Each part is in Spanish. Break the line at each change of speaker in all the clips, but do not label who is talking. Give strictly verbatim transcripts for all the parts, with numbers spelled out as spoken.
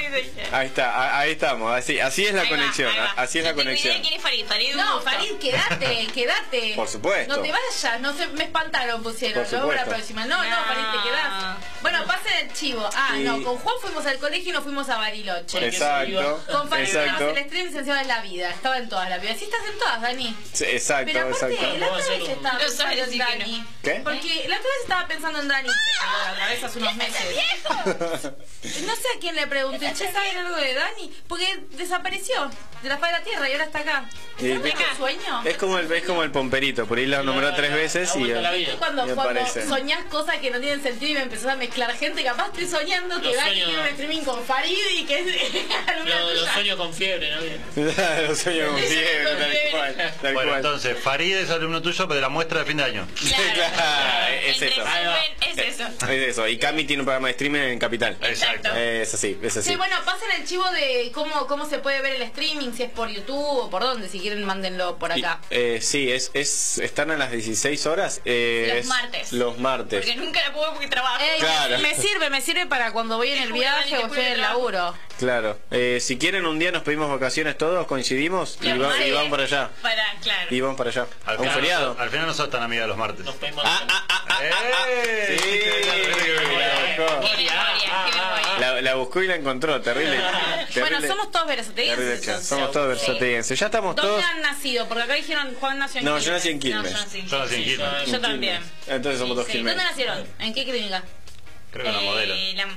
Ahí está, ahí estamos, así, así es la
Ahí va,
conexión,
ahí va.
así es la
No tengo
conexión.
idea quién es Farid. Farid, un
No,
gusto.
Farid, quédate, quédate.
Por supuesto.
No te vayas, no se, me espantaron, pusieron.
Por
Luego la
supuesto.
próxima. No, no,
No.
Farid, te quedás. Bueno, pasen el chivo. Ah,
Y-
no, con Juan fuimos al colegio y nos fuimos a Bariloche.
Exacto,
Con Farid
exacto.
fuimos el stream licenciado en la vida. Estaba en todas las vidas. Sí estás en todas, Dani.
Sí, exacto,
Pero aparte,
exacto.
la otra vez estaba
No
pensando
sabes
en
decir que
Dani.
no.
¿Qué?
Porque la otra vez estaba pensando en Dani. La otra vez hace unos meses. No sé a quién le pregunté, che, ¿saben algo de Dani? Porque desapareció de la faz de la tierra y ahora está acá.
Y
¿Es
ves-
un sueño?
Es como el, es como el pomperito, por ahí la nombró tres veces y,
vuelta a la
y
vida.
Cuando, cuando
aparece.
soñás cosas que no tienen sentido y me empezás a mezclar gente, capaz estoy soñando que
Los
Dani
sueños-
tiene un streaming con Farid y que es alguna
Lo, lo
tuya.
sueño con fiebre, ¿no?
Los sueños con fiebre,
con
tal
fiebre.
cual, tal
Bueno,
cual.
entonces, Farid es alumno tuyo, pero de la muestra de fin de año.
Claro, es
En
eso.
resumen, es eso.
Es eso, y Cami tiene un programa de streaming en Capital.
Exacto.
Es así, es así.
Sí, bueno, pasen el chivo de cómo, cómo se puede ver el streaming, si es por YouTube o por dónde, si quieren mándenlo por
Y,
acá.
eh, sí, es, es, están a las dieciséis horas. Eh,
Los
es
martes.
Los martes.
Porque nunca la puedo porque trabajo.
Ey,
Claro.
me sirve, me sirve para cuando voy en
Te
el
juro,
viaje
Dani, te
o
juro
estoy en
que
el
trabajo.
laburo.
Claro. Eh, si quieren un día nos pedimos vacaciones todos, coincidimos y,
Los
va-
martes
y van para allá.
Para, claro.
Y van para allá.
Al
A un
final,
feriado.
no, al final no sos tan amiga de los martes.
Nos pedimos.
Ah, ah, ah, ah, ah, ah.
¡Eh!
Sí, la buscó.
Qué memoria, qué memoria.
La, la buscó y la encontró, terrible.
Bueno,
terrible-
somos todos
terrible
versateguenses.
chat.
entonces.
Somos todos versateguenses. Ya estamos
¿Dónde
todos.
han nacido? Porque acá dijeron Juan nació en
No,
Quilmes.
yo nací en
No,
Quilmes.
yo no sé.
Yo nací en Quilmes.
Yo
En
también.
Quilmes. Entonces somos
Sí,
dos
sí.
Quilmes.
¿Dónde nacieron? ¿En qué clínica?
Creo que la modelo.
Eh, la...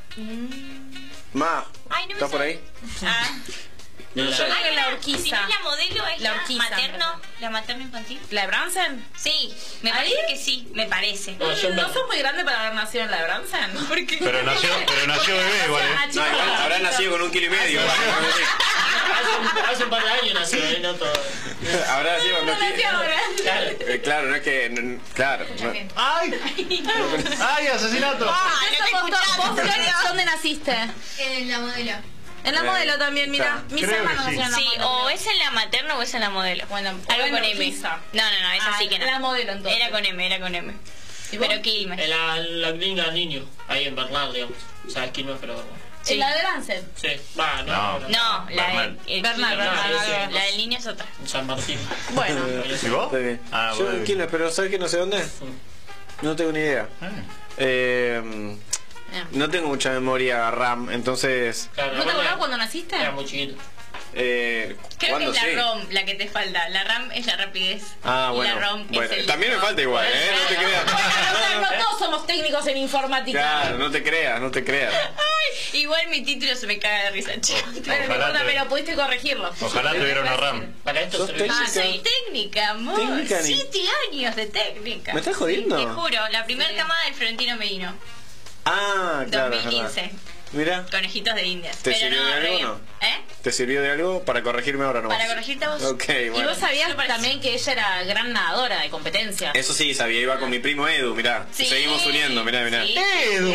Ma,
Ay, no me
¿estás por
sale.
ahí?
Ah.
Yo creo
Ay,
que la
Si
Urquiza.
no es la modelo, es
La
la,
Urquiza,
materno, la materno infantil.
¿La de Bransen?
Sí, me
¿Ahí?
parece que sí, me parece.
No, yo
¿No
me-
sos muy grande para haber nacido en la de Bransen? ¿Por qué?
Pero nació, pero nació bebé igual,
Ah,
¿eh?
chico,
No, igual habrá nacido con un kilo y medio.
Hace un, hace un par de años nació, ¿eh? No todo.
Habrá nacido con
No
dos
nació
kilos.
ahora.
Claro.
Eh, Claro, no es que. n- Claro. no-
¡Ay! ¡Ay, asesinato!
Ah, no te
Somos todos-
escuchaba.
¿Vos, Flores, dónde naciste?
En la modelo.
En la
Eh,
modelo también, mira.
claro.
Mis
Creo que
hermanos
sí.
nacieron en la
Sí,
modelo.
o es en la materno o es en la modelo.
Bueno, o
algo
en
con M.
Urquiza.
No, no, no, esa
Ah,
sí que no.
la modelo, entonces.
Era con M, era con M.
¿Y vos?
Pero Quilmes.
En la, la clínica del niño, ahí en Bernal, digamos. O sea, aquí no es, pero.
Sí.
¿En la de Bransen?
Sí, va, no.
No.
No, la,
Bernal.
de, el
Bernal,
Quilmes.
Bernal, sí.
La del niño es otra.
En San Martín.
Bueno.
¿Y vos?
Está bien.
Ah,
Yo
vos
en
de-
Quilmes, pero ¿sabes que no sé dónde? No tengo ni idea.
Ah.
Eh, no tengo mucha memoria RAM, entonces.
Claro,
¿No te
la
acordás
verdad,
cuando naciste?
Era muy chiquito.
Eh,
Creo que
¿cuándo
es la
sí?
ROM la que te falta. La RAM es la rapidez.
Ah,
y
bueno.
la ROM
bueno
es el...
también me falta igual, ¿eh? No te creas.
Bueno, no todos somos técnicos en informática.
Claro, no te creas, no te creas.
Ay, igual mi título se me caga de risa, chicos.
Bueno, no
Ojalá
importa,
te-
pero pudiste corregirlo.
Ojalá tuviera una RAM.
Para esto
¿Sos
se
técnica?
Ah, soy técnica, amor.
Técnica ni-
Siete años de técnica.
¿Me estás jodiendo?
Te juro, la primera camada del Florentino Medino.
Ah, claro.
dos mil
es
quince.
verdad. Mira,
Conejitos de indias.
¿Te
Pero
sirvió
no,
de algo
re
o
bien.
no?
¿Eh?
¿te sirvió de algo para corregirme ahora nomás?
Para corregirte a vos.
Ok,
Y
bueno.
vos sabías
Me parece.
también que ella era gran nadadora de competencia.
Eso sí, sabía, iba con mi primo Edu, mirá.
Sí.
Seguimos uniendo, mirá, mirá.
Sí.
¡Edu!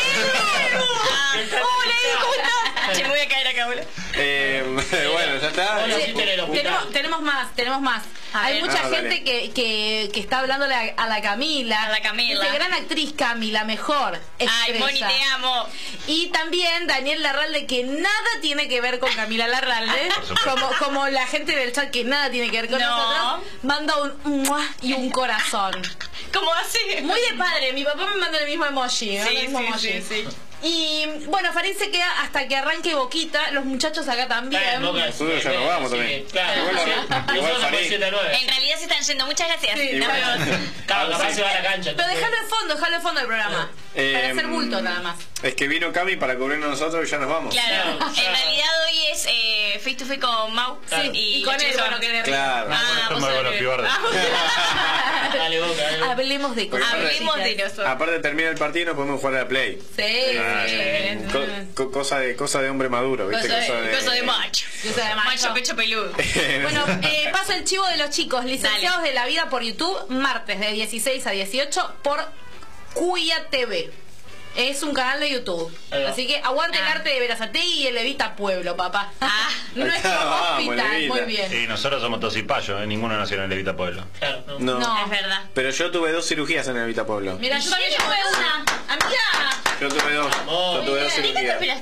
Ah, hola, Edu, ¿cómo estás? Che, me voy a caer acá, boludo.
Eh, bueno, ya está.
Hola,
Sí,
sí, en el hospital.
tenemos, tenemos más, tenemos más.
A
Hay
ver.
mucha
Ah,
gente
dale.
que, que, que está hablándole a, a la Camila.
A la Camila.
Dice, gran actriz Cami, la mejor.
Ay,
estrella".
Moni, te amo.
Y también Daniel Larralde, que nada tiene que ver con Camila Larralde,
supuesto.
como, como la gente del chat que nada tiene que ver con
No.
nosotros, manda un mua y un corazón.
¿Cómo hace?
Muy de padre, mi papá me manda el mismo emoji. me manda el
Sí,
mismo
sí,
emoji.
sí, sí.
Y bueno, Farid se queda hasta que arranque Boquita, los muchachos acá también.
Claro, Boca,
Nosotros ya nos vamos
sí,
también.
Claro,
Igual
sí.
la- igual
Nosotros
Farid.
por siete a nueve.
En realidad se están yendo. Muchas gracias.
Sí,
Nos
igual.
vemos.
Claro, capaz se va a la cancha.
Pero déjalo en fondo, déjalo en fondo del programa.
Eh,
para hacer bulto nada más.
Es que vino Cami para cubrirnos nosotros y ya nos vamos.
Claro,
Claro,
en
claro.
realidad hoy es eh, face to face con Mau.
Claro.
Y,
Y con
los
él
chicos
van a
van a
querer.
Claro.
Ah,
Esto
vos
me
sabés
con los
que-
pibardos.
Dale, Boca, dale, Boca.
Hablemos de cosas.
Hablemos de nosotros.
Aparte termina el partido y nos podemos jugar a la Play.
Sí,
Ah,
sí.
co- co- cosa de cosa de hombre maduro, ¿viste?
Cosa de, cosa de macho.
Cosa de macho.
Macho, pecho peludo.
Bueno, eh, paso el chivo de los chicos, licenciados de la vida por YouTube, martes de dieciséis a dieciocho por Cuya T V. Es un canal de YouTube.
Ahí va.
Así que aguante el
Ah.
arte de Verazategui y el Evita Pueblo, papá.
Ah.
Nuestro
Vamos,
hospital,
Levita.
muy bien.
Y nosotros somos tosipayos, ¿eh? Ninguno nació en el Levita Pueblo.
Claro, no.
No.
No.
Es verdad.
Pero yo tuve dos cirugías en el Vita Pueblo.
Mira, yo también
Sí,
tuve
yo
una. Amiga.
Yo tuve dos.
Vamos.
Yo tuve dos
¿De qué te
cirugías.
operaste?